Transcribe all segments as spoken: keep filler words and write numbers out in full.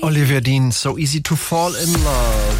Olivia Dean, So Easy to Fall in Love.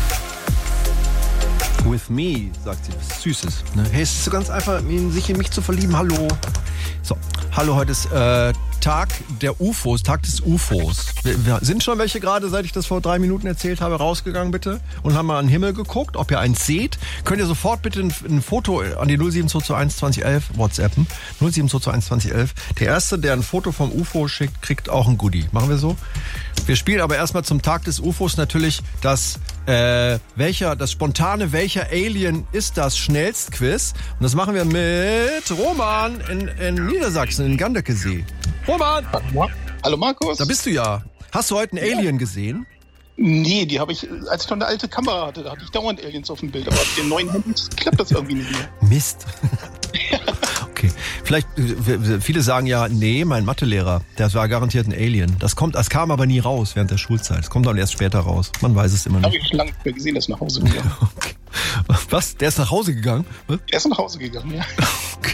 With me, sagt sie, was Süßes. Ne? Hey, es ist so ganz einfach, sich in mich zu verlieben. Hallo. So, hallo, heute ist äh, Tag der U F Os, Tag des U F Os. Wir, wir sind schon welche gerade, seit ich das vor drei Minuten erzählt habe, rausgegangen bitte und haben mal an den Himmel geguckt, ob ihr eins seht. Könnt ihr sofort bitte ein, ein Foto an die null sieben zwei zwei eins zwanzig elf WhatsAppen. null sieben zwei zwei eins zwanzig elf. Der Erste, der ein Foto vom U F O schickt, kriegt auch ein Goodie. Machen wir so? Wir spielen aber erstmal zum Tag des U F Os natürlich das äh, welcher, das spontane Welcher Alien ist das schnellst Quiz. Und das machen wir mit Roman in, in Niedersachsen, in Ganderkesee. Roman! Hallo Markus. Da bist du ja. Hast du heute einen Alien gesehen? Nee, die habe ich, als ich noch eine alte Kamera hatte, da hatte ich dauernd Aliens auf dem Bild. Aber mit den neuen Handys klappt das irgendwie nicht mehr. Mist. Okay. Vielleicht, viele sagen ja, nee, mein Mathelehrer, der war garantiert ein Alien. Das kommt, das kam aber nie raus während der Schulzeit. Das kommt dann erst später raus. Man weiß es immer nicht. Habe ich lange nicht mehr gesehen, der ist nach Hause gegangen. Okay. Was? Der ist nach Hause gegangen? Was? Der ist nach Hause gegangen, ja. Okay.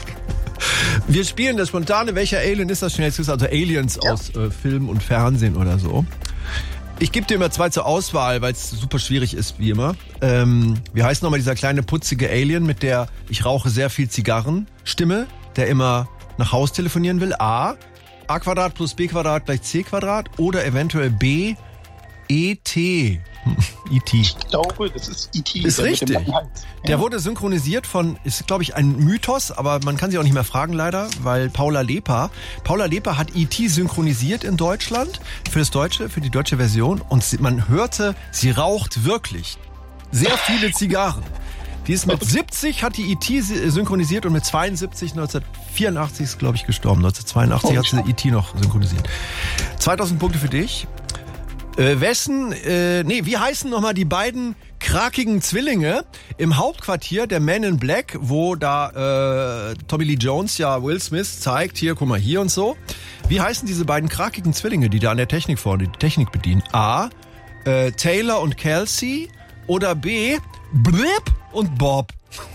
Wir spielen das spontane, welcher Alien ist das schnellste? Also Aliens ja. aus äh, Film und Fernsehen oder so. Ich gebe dir immer zwei zur Auswahl, weil es super schwierig ist, wie immer. Ähm, wie heißt nochmal dieser kleine putzige Alien mit der ich rauche sehr viel Zigarren Stimme, der immer nach Haus telefonieren will? A, A Quadrat plus B Quadrat gleich C Quadrat oder eventuell B, E T E T Ich glaube, das ist E T Ist richtig. Ja. Der wurde synchronisiert von, ist glaube ich ein Mythos, aber man kann sie auch nicht mehr fragen leider, weil Paula Lepa, Paula Lepa hat E T synchronisiert in Deutschland für das Deutsche, für die deutsche Version und sie, man hörte, sie raucht wirklich sehr viele Zigarren. Die ist mit siebzig, hat die E T synchronisiert und mit zweiundsiebzig, neunzehnhundertvierundachtzig ist glaube ich gestorben. neunzehnhundertzweiundachtzig oh, hat sie E T noch synchronisiert. zweitausend Punkte für dich. Äh, wessen, äh, nee, wie heißen nochmal die beiden krakigen Zwillinge im Hauptquartier der Men in Black, wo da äh, Tommy Lee Jones ja Will Smith zeigt, hier, guck mal, hier und so. Wie heißen diese beiden krakigen Zwillinge, die da an der Technik vorne die Technik bedienen? A, äh, Taylor und Kelsey oder B, Blip und Bob?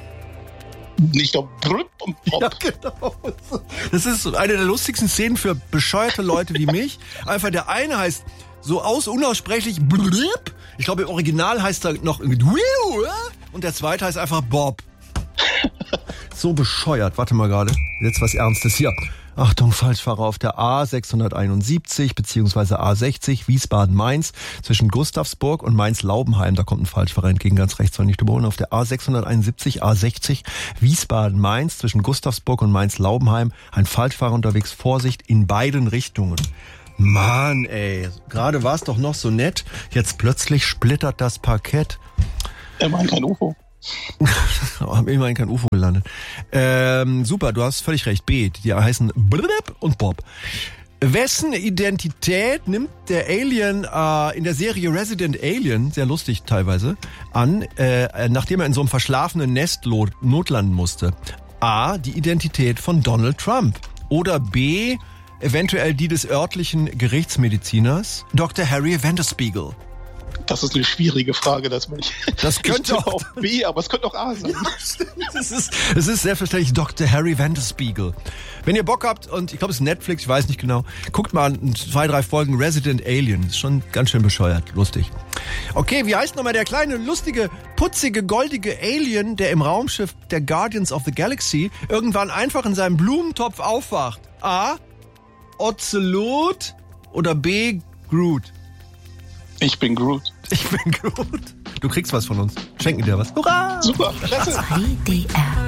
Ich glaube, Blip und Bob. Ja, genau. Das ist eine der lustigsten Szenen für bescheuerte Leute wie mich. Einfach der eine heißt so aus unaussprechlich Blip. Ich glaube, im Original heißt er noch und der zweite heißt einfach Bob. So bescheuert. Warte mal gerade. Jetzt was Ernstes hier. Achtung, Falschfahrer auf der A sechshunderteinundsiebzig bzw. A sechzig Wiesbaden-Mainz zwischen Gustavsburg und Mainz-Laubenheim. Da kommt ein Falschfahrer entgegen, ganz rechts, soll nicht überholen. Auf der A sechshunderteinundsiebzig, A sechzig Wiesbaden-Mainz zwischen Gustavsburg und Mainz-Laubenheim. Ein Falschfahrer unterwegs, Vorsicht in beiden Richtungen. Mann, ey, gerade war es doch noch so nett. Jetzt plötzlich splittert das Parkett. Immerhin kein U F O. Immerhin kein U F O gelandet. Ähm, super, du hast völlig recht. B, die heißen Blip und Bob. Wessen Identität nimmt der Alien äh, in der Serie Resident Alien, sehr lustig teilweise, an, äh, nachdem er in so einem verschlafenen Nest notlanden musste? A, die Identität von Donald Trump. Oder B, eventuell die des örtlichen Gerichtsmediziners, Doktor Harry Vanderspiegel. Das ist eine schwierige Frage, das ich. Das könnte auch, auch B, aber es könnte auch A sein. Ja, stimmt. Es ist, es ist selbstverständlich Doktor Harry Vanderspiegel. Wenn ihr Bock habt, und ich glaube, es ist Netflix, ich weiß nicht genau, guckt mal an zwei, drei Folgen Resident Alien. Ist schon ganz schön bescheuert, lustig. Okay, wie heißt nochmal der kleine, lustige, putzige, goldige Alien, der im Raumschiff der Guardians of the Galaxy irgendwann einfach in seinem Blumentopf aufwacht? A, Ocelot oder B, Groot? Ich bin Groot. Ich bin Groot. Du kriegst was von uns. Schenken dir was. Hurra! Super, klasse. W D R